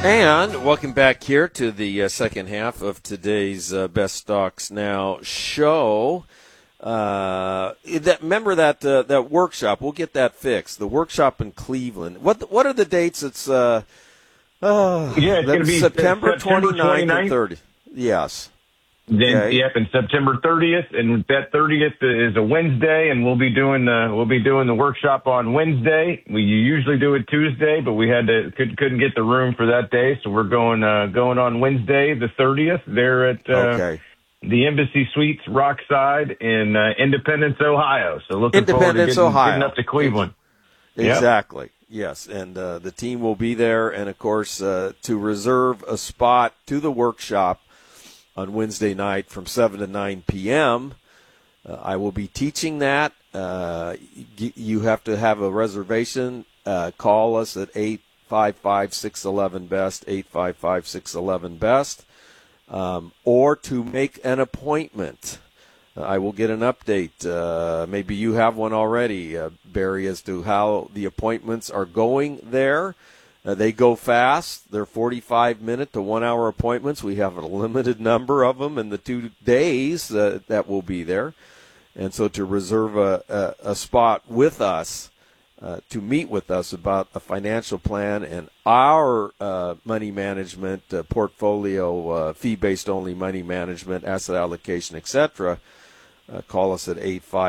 And welcome back here to the second half of today's Best Stocks Now show. Remember that workshop? We'll get that fixed. The workshop in Cleveland. What are the dates? It's it's going to be September 29th and 30th. Yes. Then, Okay. Yep, and September 30th, and that 30th is a Wednesday, and we'll be doing the workshop on Wednesday. We usually do it Tuesday, but we couldn't get the room for that day, so we're going on Wednesday, the 30th. There at the Embassy Suites, Rockside in Independence, Ohio. So looking forward to getting up to Cleveland. Exactly. Yep. Yes, and the team will be there, and of course to reserve a spot to the workshop on Wednesday night from 7 to 9 p.m. I will be teaching that. You have to have a reservation. Call us at 855-611-BEST, 855-611-BEST, or to make an appointment. I will get an update. Maybe you have one already, Barry, as to how the appointments are going there. They go fast. They're 45-minute to 1-hour appointments. We have a limited number of them in the 2 days that will be there. And so to reserve a spot with us, to meet with us about a financial plan and our money management, portfolio, fee-based only money management, asset allocation, etc., call us at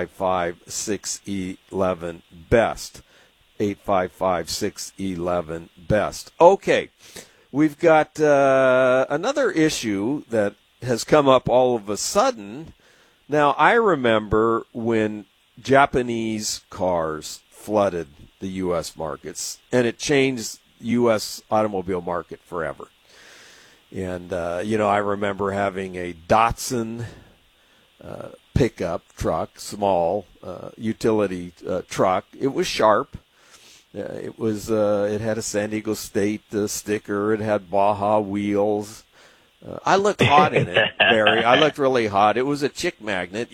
855-611-BEST. 855-611-BEST. Okay, we've got another issue that has come up all of a sudden. Now, I remember when Japanese cars flooded the U.S. markets, and it changed the U.S. automobile market forever. And, I remember having a Datsun pickup truck, small utility truck. It was sharp. It had a San Diego State sticker. It had Baja wheels. I looked hot in it, Barry. I looked really hot. It was a chick magnet,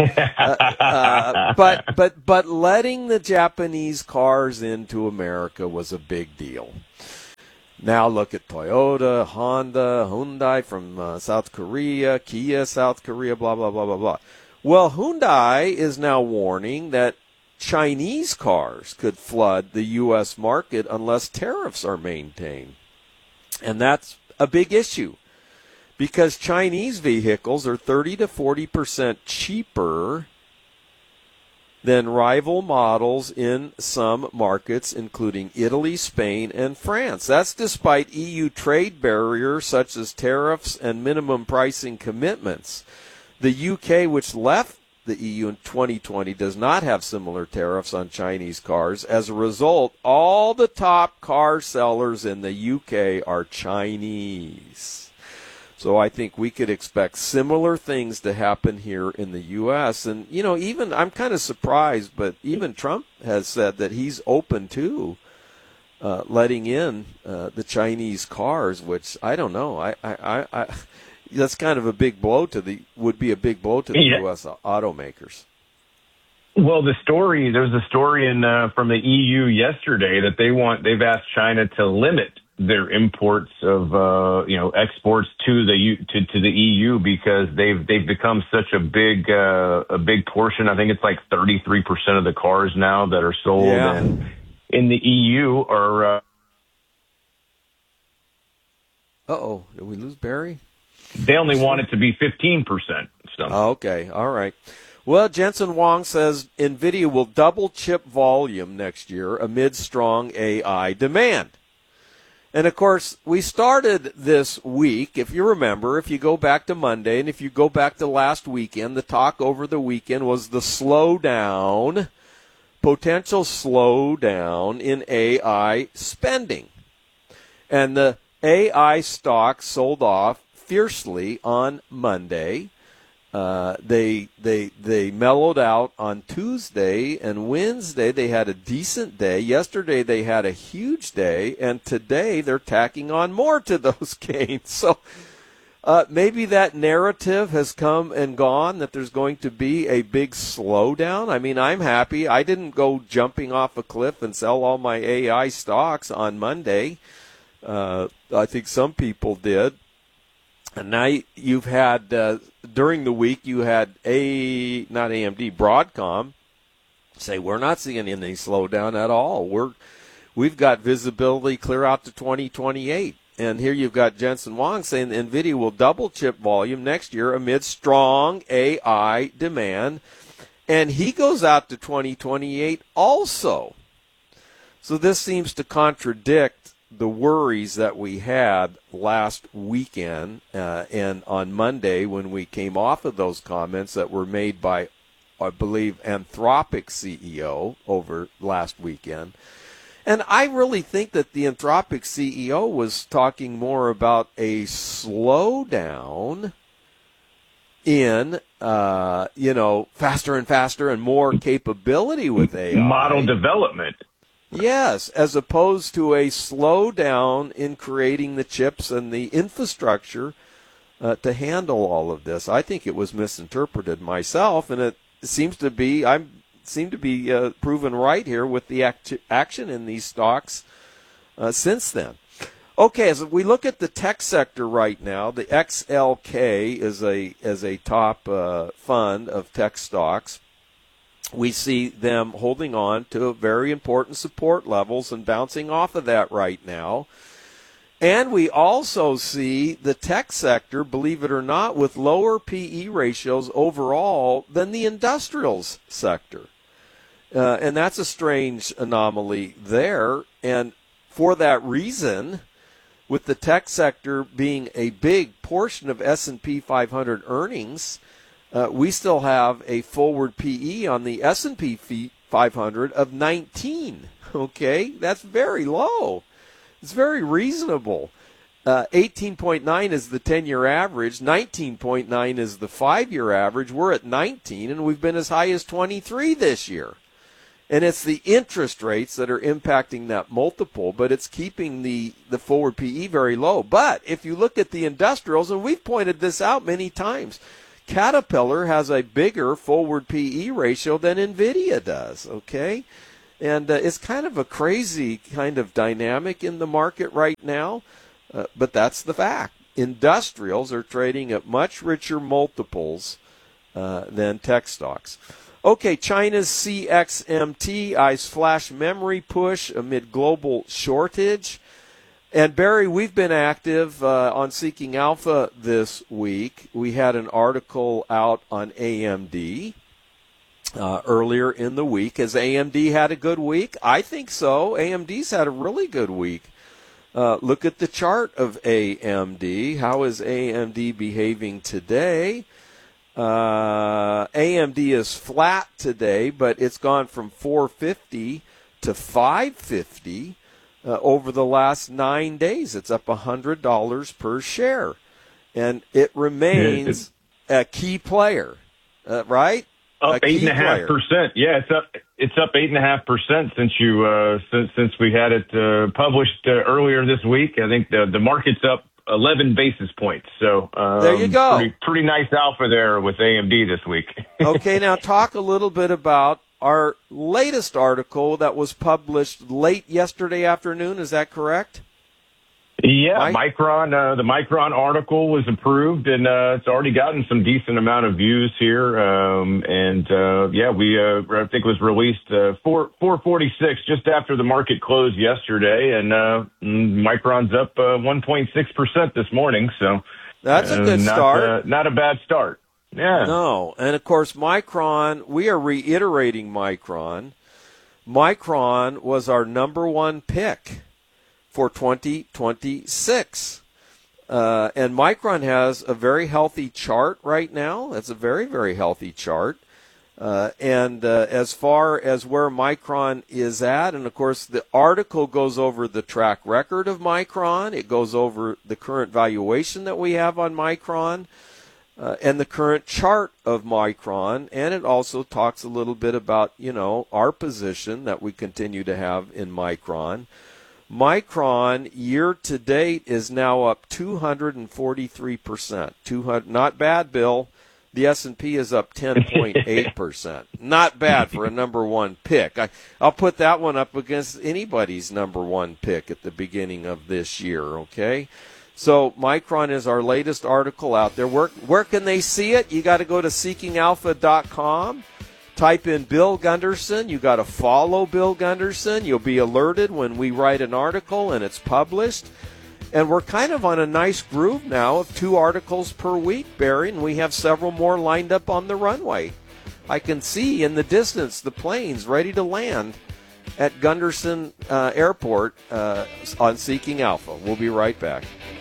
But letting the Japanese cars into America was a big deal. Now look at Toyota, Honda, Hyundai from South Korea, Kia, South Korea, blah, blah, blah, blah, blah. Well, Hyundai is now warning that Chinese cars could flood the U.S. market unless tariffs are maintained. And that's a big issue because Chinese vehicles are 30 to 40% cheaper than rival models in some markets, including Italy, Spain, and France. That's despite EU trade barriers such as tariffs and minimum pricing commitments. The UK, which left the EU in 2020, does not have similar tariffs on Chinese cars. As a result, all the top car sellers in the UK are Chinese. So I think we could expect similar things to happen here in the U.S. And, even I'm kind of surprised, but even Trump has said that he's open to letting in the Chinese cars, which I don't know. I that's kind of a big blow would be a big blow to the U.S. automakers. Well, there's a story from the EU yesterday that they've asked China to limit their imports of exports to the EU because they've become such a big portion. I think it's like 33% of the cars now that are sold in the EU are. Did we lose Barry? They only want it to be 15%. So. Okay, all right. Well, Jensen Huang says NVIDIA will double chip volume next year amid strong AI demand. And, of course, we started this week, if you remember, if you go back to Monday and if you go back to last weekend, the talk over the weekend was the potential slowdown in AI spending. And the AI stocks sold off fiercely on Monday. They mellowed out on Tuesday and Wednesday. They had a decent day. Yesterday they had a huge day, and today they're tacking on more to those gains. So maybe that narrative has come and gone that there's going to be a big slowdown. I mean, I'm happy. I didn't go jumping off a cliff and sell all my AI stocks on Monday. I think some people did. And now you've had, during the week, you had not AMD, Broadcom say we're not seeing any slowdown at all. We've got visibility clear out to 2028. And here you've got Jensen Huang saying NVIDIA will double chip volume next year amid strong AI demand. And he goes out to 2028 also. So this seems to contradict the worries that we had last weekend and on Monday when we came off of those comments that were made by, I believe, Anthropic CEO over last weekend. And I really think that the Anthropic CEO was talking more about a slowdown in, faster and faster and more capability with AI. Model development. Yes, as opposed to a slowdown in creating the chips and the infrastructure to handle all of this. I think it was misinterpreted myself, and it seems to be proven right here with the action in these stocks since then. Okay, as we look at the tech sector right now, the XLK is a top fund of tech stocks. We see them holding on to very important support levels and bouncing off of that right now. And we also see the tech sector, believe it or not, with lower PE ratios overall than the industrials sector. And that's a strange anomaly there. And for that reason, with the tech sector being a big portion of S&P 500 earnings, we still have a forward PE on the S&P 500 of 19. Okay, that's very low. It's very reasonable. 18.9 is the 10-year average. 19.9 is the 5-year average. We're at 19, and we've been as high as 23 this year. And it's the interest rates that are impacting that multiple, but it's keeping the forward PE very low. But if you look at the industrials, and we've pointed this out many times, Caterpillar has a bigger forward PE ratio than NVIDIA does, okay? And it's kind of a crazy kind of dynamic in the market right now, but that's the fact. Industrials are trading at much richer multiples than tech stocks. Okay, China's CXMT eyes flash memory push amid global shortage. And Barry, we've been active on Seeking Alpha this week. We had an article out on AMD earlier in the week. Has AMD had a good week? I think so. AMD's had a really good week. Look at the chart of AMD. How is AMD behaving today? AMD is flat today, but it's gone from 450 to 550 over the last 9 days. It's up $100 per share, and it remains a key player, right? Up 8.5%. Yeah, it's up 8.5% since we had it published earlier this week. I think the market's up 11 basis points. So there you go. Pretty nice alpha there with AMD this week. Okay, now talk a little bit about our latest article that was published late yesterday afternoon. Is that correct? Yeah, Micron. The Micron article was approved, and it's already gotten some decent amount of views here. I think it was released 4:46 just after the market closed yesterday, and Micron's up 1.6% this morning. So that's a good start. Not a bad start. Yeah. No, and of course, Micron. We are reiterating Micron. Micron was our number one pick for 2026. And Micron has a very healthy chart right now. That's a very, very healthy chart. As far as where Micron is at, and of course the article goes over the track record of Micron. It goes over the current valuation that we have on Micron and the current chart of Micron. And it also talks a little bit about, our position that we continue to have in Micron. Micron year-to-date is now up 243%. Not bad, Bill. The S&P is up 10.8%. Not bad for a number one pick. I'll put that one up against anybody's number one pick at the beginning of this year, okay? So Micron is our latest article out there. Where can they see it? You got to go to seekingalpha.com. Type in Bill Gunderson. You got to follow Bill Gunderson. You'll be alerted when we write an article and it's published. And we're kind of on a nice groove now of 2 articles per week, Barry, and we have several more lined up on the runway. I can see in the distance the planes ready to land at Gunderson Airport on Seeking Alpha. We'll be right back.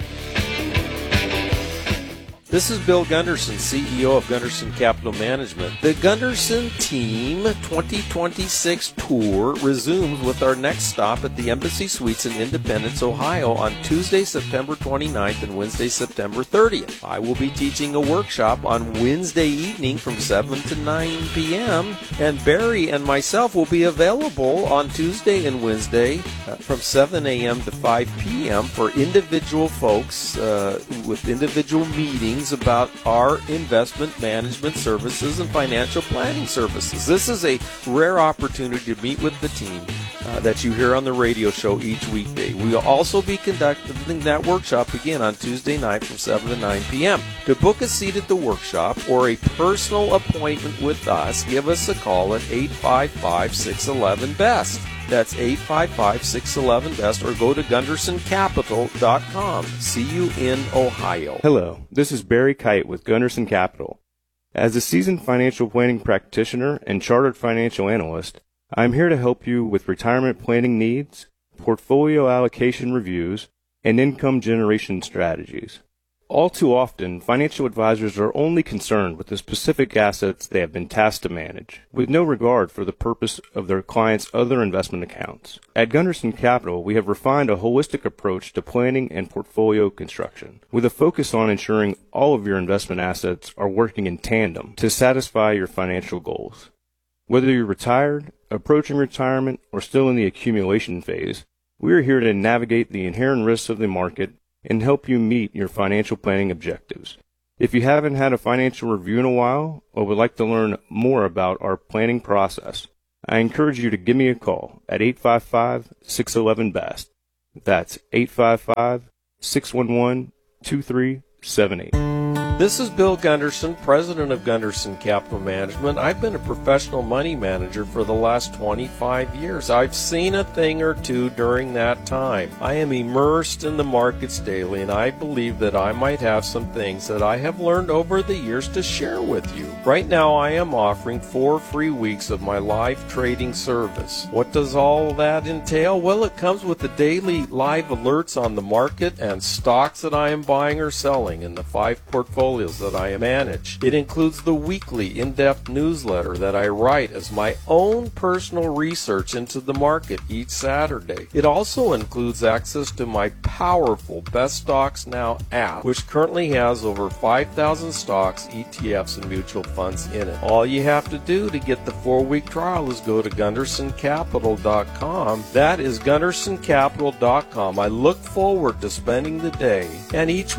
This is Bill Gunderson, CEO of Gunderson Capital Management. The Gunderson Team 2026 tour resumes with our next stop at the Embassy Suites in Independence, Ohio on Tuesday, September 29th and Wednesday, September 30th. I will be teaching a workshop on Wednesday evening from 7 to 9 p.m. and Barry and myself will be available on Tuesday and Wednesday from 7 a.m. to 5 p.m. for individual folks with individual meetings about our investment management services and financial planning services. This is a rare opportunity to meet with the team that you hear on the radio show each weekday. We will also be conducting that workshop again on Tuesday night from 7 to 9 p.m. To book a seat at the workshop or a personal appointment with us, give us a call at 855-611-BEST. That's 855-611-BEST, or go to GundersonCapital.com. See you in Ohio. Hello, this is Barry Kite with Gunderson Capital. As a seasoned financial planning practitioner and chartered financial analyst, I'm here to help you with retirement planning needs, portfolio allocation reviews, and income generation strategies. All too often, financial advisors are only concerned with the specific assets they have been tasked to manage, with no regard for the purpose of their clients' other investment accounts. At Gunderson Capital, we have refined a holistic approach to planning and portfolio construction, with a focus on ensuring all of your investment assets are working in tandem to satisfy your financial goals. Whether you're retired, approaching retirement, or still in the accumulation phase, we are here to navigate the inherent risks of the market and help you meet your financial planning objectives. If you haven't had a financial review in a while or would like to learn more about our planning process, I encourage you to give me a call at 855-611-BEST. That's 855-611-2378. This is Bill Gunderson, president of Gunderson Capital Management. I've been a professional money manager for the last 25 years. I've seen a thing or two during that time. I am immersed in the markets daily, and I believe that I might have some things that I have learned over the years to share with you. Right now, I am offering 4 free weeks of my live trading service. What does all that entail? Well, it comes with the daily live alerts on the market and stocks that I am buying or selling in the 5 portfolios that I manage. It includes the weekly in-depth newsletter that I write as my own personal research into the market each Saturday. It also includes access to my powerful Best Stocks Now app, which currently has over 5,000 stocks, ETFs, and mutual funds in it. All you have to do to get the 4-week trial is go to GundersonCapital.com. That is GundersonCapital.com. I look forward to spending the day and each.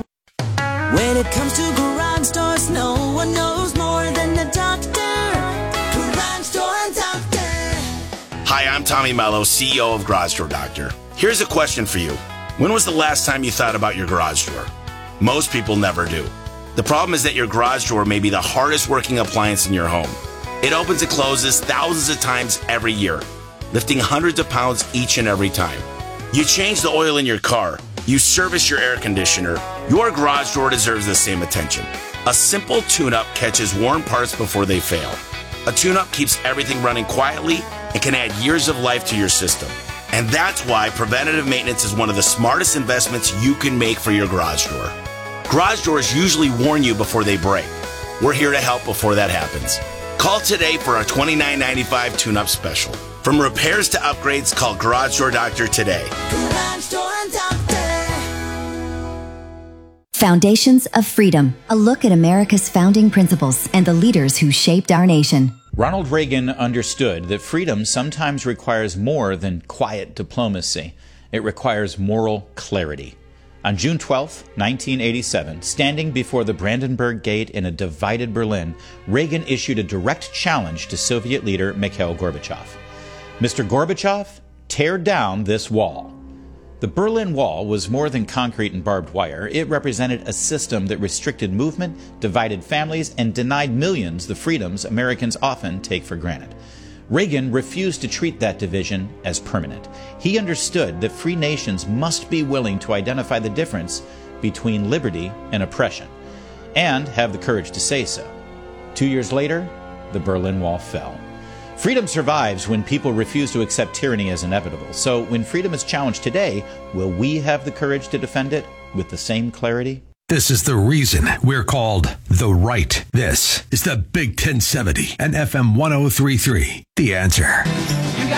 When it comes to garage doors, no one knows more than the doctor. Garage Door Doctor. Hi, I'm Tommy Mello, CEO of Garage Door Doctor. Here's a question for you. When was the last time you thought about your garage door? Most people never do. The problem is that your garage door may be the hardest working appliance in your home. It opens and closes thousands of times every year, lifting hundreds of pounds each and every time. You change the oil in your car. You service your air conditioner. Your garage door deserves the same attention. A simple tune-up catches worn parts before they fail. A tune-up keeps everything running quietly and can add years of life to your system. And that's why preventative maintenance is one of the smartest investments you can make for your garage door. Garage doors usually warn you before they break. We're here to help before that happens. Call today for our $29.95 tune-up special. From repairs to upgrades, call Garage Door Doctor today. Garage Door Doctor. Foundations of Freedom, a look at America's founding principles and the leaders who shaped our nation. Ronald Reagan understood that freedom sometimes requires more than quiet diplomacy. It requires moral clarity. On June 12, 1987, standing before the Brandenburg Gate in a divided Berlin, Reagan issued a direct challenge to Soviet leader Mikhail Gorbachev. Mr. Gorbachev, tear down this wall. The Berlin Wall was more than concrete and barbed wire. It represented a system that restricted movement, divided families, and denied millions the freedoms Americans often take for granted. Reagan refused to treat that division as permanent. He understood that free nations must be willing to identify the difference between liberty and oppression, and have the courage to say so. 2 years later, the Berlin Wall fell. Freedom survives when people refuse to accept tyranny as inevitable. So when freedom is challenged today, will we have the courage to defend it with the same clarity? This is the reason we're called The Right. This is the Big 1070 and FM 1033. The Answer.